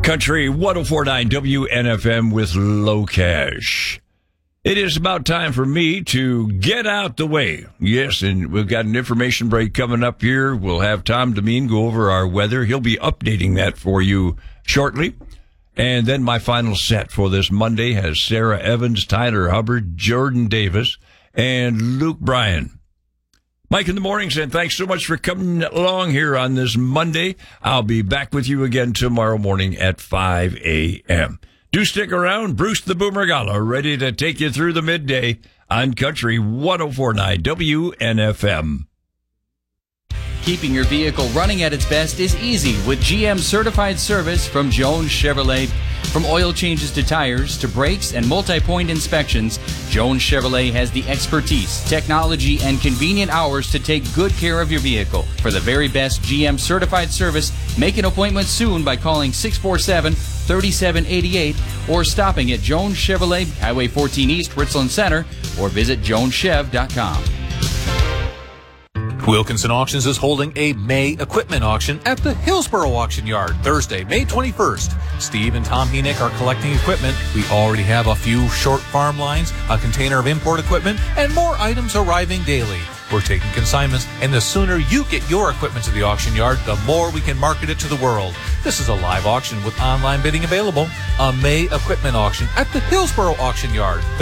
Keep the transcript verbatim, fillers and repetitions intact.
Country one oh four point nine W N F M with Low Cash. It is about time for me to get out the way. Yes, and we've got an information break coming up here. We'll have Tom Demeen go over our weather. He'll be updating that for you shortly. And then my final set for this Monday has Sarah Evans, Tyler Hubbard, Jordan Davis, and Luke Bryan. Mike in the mornings, and thanks so much for coming along here on this Monday. I'll be back with you again tomorrow morning at five a.m. Do stick around. Bruce the Boomer Gala ready to take you through the midday on Country one oh four point nine W N F M. Keeping your vehicle running at its best is easy with G M certified service from Jones Chevrolet. From oil changes to tires to brakes and multi-point inspections, Jones Chevrolet has the expertise, technology, and convenient hours to take good care of your vehicle. For the very best G M certified service, make an appointment soon by calling six four seven, three seven eight eight or stopping at Jones Chevrolet, Highway fourteen East, Richland Center, or visit jones chev dot com. Wilkinson Auctions is holding a May equipment auction at the Hillsboro Auction Yard Thursday, May twenty-first. Steve and Tom Henick are collecting equipment. We already have a few short farm lines, a container of import equipment, and more items arriving daily. We're taking consignments, and the sooner you get your equipment to the auction yard, the more we can market it to the world. This is a live auction with online bidding available. A May equipment auction at the Hillsboro Auction Yard.